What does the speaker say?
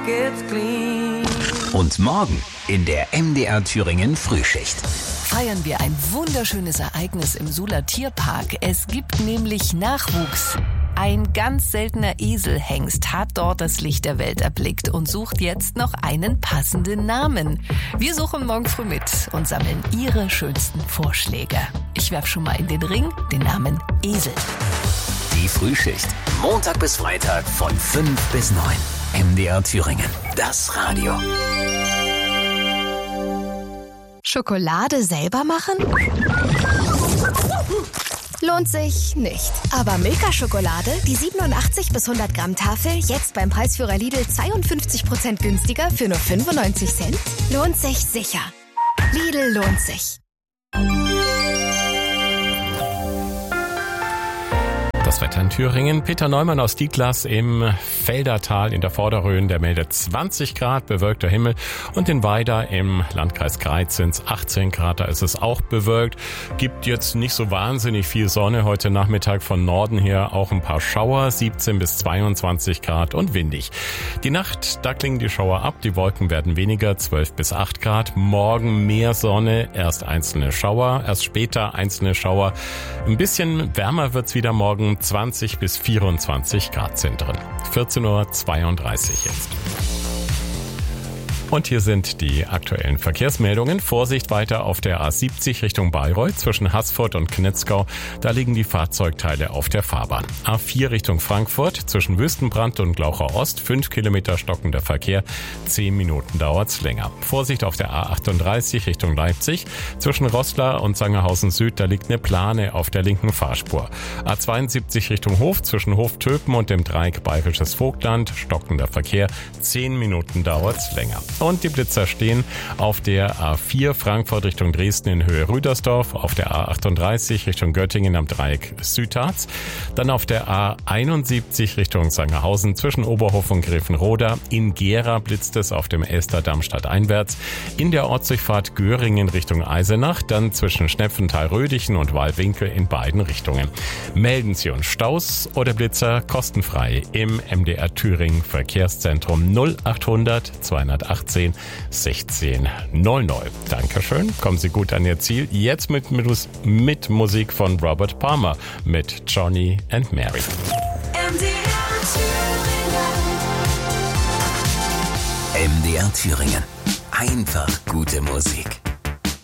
pockets clean. Und morgen in der MDR Thüringen Frühschicht feiern wir ein wunderschönes Ereignis im Suhler Tierpark. Es gibt nämlich Nachwuchs. Ein ganz seltener Eselhengst hat dort das Licht der Welt erblickt und sucht jetzt noch einen passenden Namen. Wir suchen morgen früh mit und sammeln Ihre schönsten Vorschläge. Ich werfe schon mal in den Ring den Namen Esel. Die Frühschicht. Montag bis Freitag von 5 bis 9. MDR Thüringen. Das Radio. Schokolade selber machen? Lohnt sich nicht. Aber Milka-Schokolade, die 87 bis 100 Gramm Tafel, jetzt beim Preisführer Lidl 52% günstiger für nur 95 Cent? Lohnt sich sicher. Lidl lohnt sich. Das Wetter in Thüringen. Peter Neumann aus Dietlas im Feldertal in der Vorderrhön, der meldet 20 Grad, bewölkter Himmel. Und in Weida im Landkreis Greiz sind es 18 Grad, da ist es auch bewölkt. Gibt jetzt nicht so wahnsinnig viel Sonne. Heute Nachmittag von Norden her auch ein paar Schauer, 17 bis 22 Grad und windig. Die Nacht, da klingen die Schauer ab, die Wolken werden weniger, 12 bis 8 Grad. Morgen mehr Sonne, erst einzelne Schauer, erst später einzelne Schauer. Ein bisschen wärmer wird's wieder morgen. 20 bis 24 Grad sind drin. 14:32 Uhr jetzt. Und hier sind die aktuellen Verkehrsmeldungen. Vorsicht weiter auf der A70 Richtung Bayreuth zwischen Haßfurt und Knetzgau. Da liegen die Fahrzeugteile auf der Fahrbahn. A4 Richtung Frankfurt zwischen Wüstenbrand und Glaucher Ost. 5 Kilometer stockender Verkehr. 10 Minuten dauert's länger. Vorsicht auf der A38 Richtung Leipzig. Zwischen Roßla und Sangerhausen Süd. Da liegt eine Plane auf der linken Fahrspur. A72 Richtung Hof zwischen Hoftöpen und dem Dreieck Bayerisches Vogtland. Stockender Verkehr. 10 Minuten dauert's länger. Und die Blitzer stehen auf der A4 Frankfurt Richtung Dresden in Höhe Rüdersdorf, auf der A38 Richtung Göttingen am Dreieck Südharz, dann auf der A71 Richtung Sangerhausen zwischen Oberhof und Grevenroda, in Gera blitzt es auf dem Elsterdamm stadteinwärts, in der Ortsdurchfahrt Göringen Richtung Eisenach, dann zwischen Schnepfenthal-Rödichen und Wallwinkel in beiden Richtungen. Melden Sie uns Staus oder Blitzer kostenfrei im MDR Thüringen Verkehrszentrum 0800 218 16 00. Dankeschön. Kommen Sie gut an Ihr Ziel. Jetzt mit Musik von Robert Palmer mit Johnny and Mary. MDR Thüringen. Einfach gute Musik.